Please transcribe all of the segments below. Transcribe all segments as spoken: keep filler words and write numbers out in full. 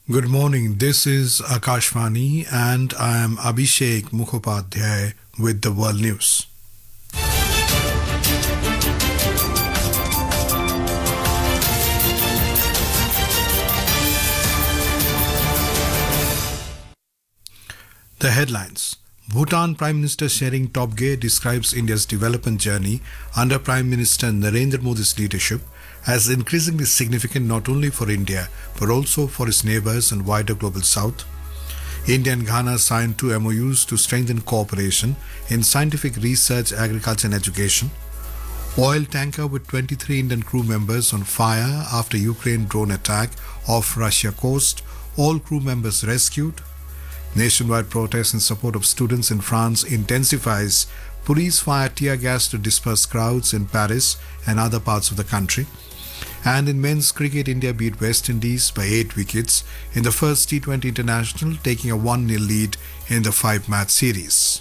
Good morning. This is Akashvani and I am Abhishek Mukhopadhyay with the World News. The headlines. Bhutan Prime Minister Shering Tobgay describes India's development journey under Prime Minister Narendra Modi's leadership as increasingly significant not only for India but also for its neighbours and wider global south. India and Ghana signed two M O Us to strengthen cooperation in scientific research, agriculture and education. Oil tanker with twenty-three Indian crew members on fire after Ukraine drone attack off Russia coast. All crew members rescued. Nationwide protests in support of students in France intensifies. Police fire tear gas to disperse crowds in Paris and other parts of the country. And in men's cricket, India beat West Indies by eight wickets in the first T twenty International, taking a one nil lead in the five-match series.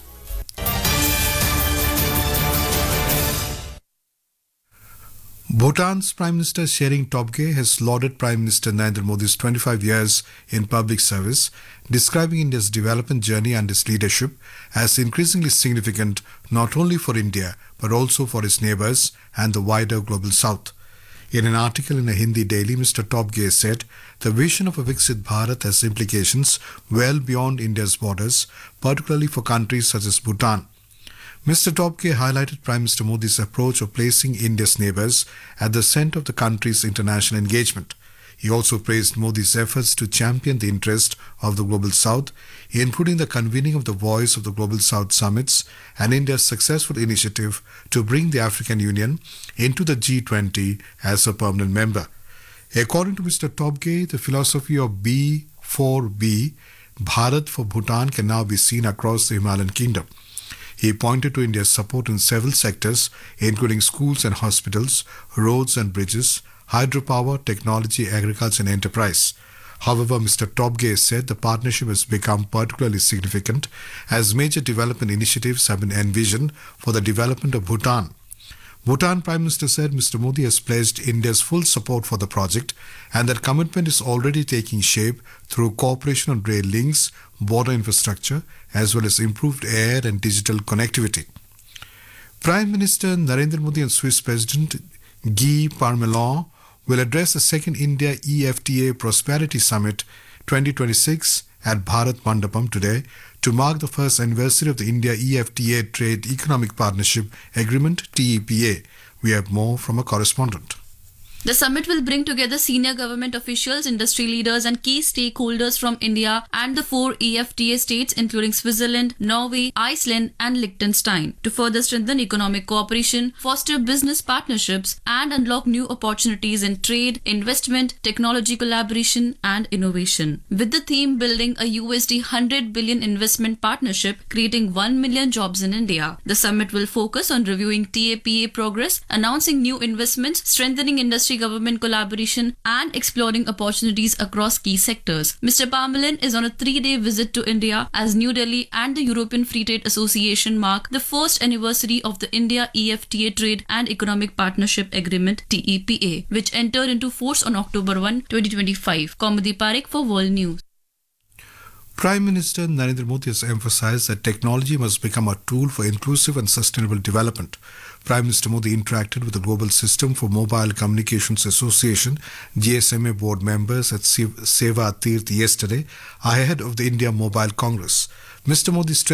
Bhutan's Prime Minister Shering Tobgay has lauded Prime Minister Narendra Modi's twenty-five years in public service, describing India's development journey and its leadership as increasingly significant not only for India but also for its neighbours and the wider global south. In an article in a Hindi daily, Mister Tobgay said the vision of a Viksit Bharat has implications well beyond India's borders, particularly for countries such as Bhutan. Mister Tobgay highlighted Prime Minister Modi's approach of placing India's neighbours at the centre of the country's international engagement. He also praised Modi's efforts to champion the interest of the Global South, including the convening of the Voice of the Global South summits and India's successful initiative to bring the African Union into the G twenty as a permanent member. According to Mister Tobgay, the philosophy of B four B, Bharat for Bhutan, can now be seen across the Himalayan kingdom. He pointed to India's support in several sectors, including schools and hospitals, roads and bridges, hydropower, technology, agriculture and enterprise. However, Mister Tobgay said the partnership has become particularly significant as major development initiatives have been envisioned for the development of Bhutan. Bhutan Prime Minister said Mister Modi has pledged India's full support for the project and that commitment is already taking shape through cooperation on rail links, border infrastructure, as well as improved air and digital connectivity. Prime Minister Narendra Modi and Swiss President Guy Parmelin will address the second India E F T A Prosperity Summit twenty twenty-six at Bharat Mandapam today to mark the first anniversary of the India E F T A Trade Economic Partnership Agreement T E P A. We have more from a correspondent. The summit will bring together senior government officials, industry leaders and key stakeholders from India and the four E F T A states including Switzerland, Norway, Iceland and Liechtenstein to further strengthen economic cooperation, foster business partnerships and unlock new opportunities in trade, investment, technology collaboration and innovation. With the theme building a U S D one hundred billion investment partnership creating one million jobs in India, the summit will focus on reviewing T A P A progress, announcing new investments, strengthening industry government collaboration and exploring opportunities across key sectors. Mister Parmelin is on a three-day visit to India as New Delhi and the European Free Trade Association mark the first anniversary of the India E F T A Trade and Economic Partnership Agreement T E P A, which entered into force on October first, twenty twenty-five. Kaumudi Parekh for World News. Prime Minister Narendra Modi has emphasized that technology must become a tool for inclusive and sustainable development. Prime Minister Modi interacted with the Global System for Mobile Communications Association G S M A board members at Seva Tirth yesterday ahead of the India Mobile Congress. Mister Modi stressed